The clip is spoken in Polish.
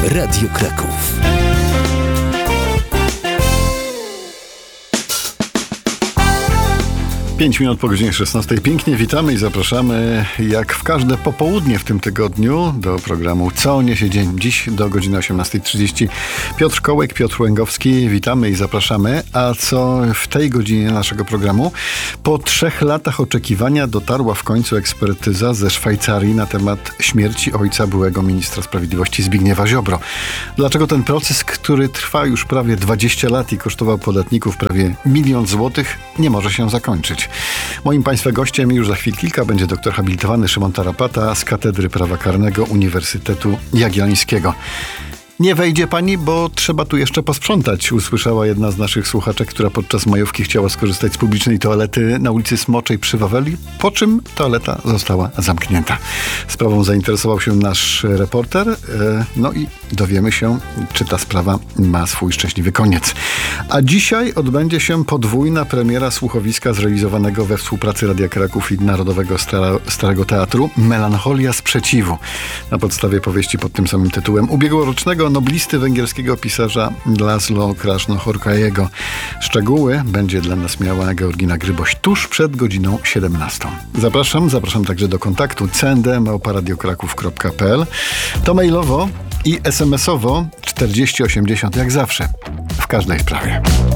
Radio Kraków. 5 minut po godzinie 16. Pięknie witamy i zapraszamy jak w każde popołudnie w tym tygodniu do programu Co niesie dzień. Dziś do godziny 18:30. Piotr Kołek, Piotr Łęgowski. Witamy i zapraszamy. A co w tej godzinie naszego programu? Po 3 latach oczekiwania dotarła w końcu ekspertyza ze Szwajcarii na temat śmierci ojca byłego ministra sprawiedliwości Zbigniewa Ziobro. Dlaczego ten proces, który trwa już prawie 20 lat i kosztował podatników prawie 1 000 000 złotych, nie może się zakończyć? Moim Państwa gościem już za chwil kilka będzie doktor habilitowany Szymon Tarapata z Katedry Prawa Karnego Uniwersytetu Jagiellońskiego. Nie wejdzie pani, bo trzeba tu jeszcze posprzątać, usłyszała jedna z naszych słuchaczek, która podczas majówki chciała skorzystać z publicznej toalety na ulicy Smoczej przy Waweli, po czym toaleta została zamknięta. Sprawą zainteresował się nasz reporter, no i dowiemy się, czy ta sprawa ma swój szczęśliwy koniec. A dzisiaj odbędzie się podwójna premiera słuchowiska zrealizowanego we współpracy Radia Kraków i Narodowego Starego Teatru Melancholia Sprzeciwu, na podstawie powieści pod tym samym tytułem ubiegłorocznego noblisty węgierskiego pisarza László Krásno-Horkályego. Szczegóły będzie dla nas miała Georgina Gryboś tuż przed godziną 17. Zapraszam także do kontaktu cndm@radiokraków.pl. To mailowo i SMS-owo 4080 jak zawsze, w każdej sprawie.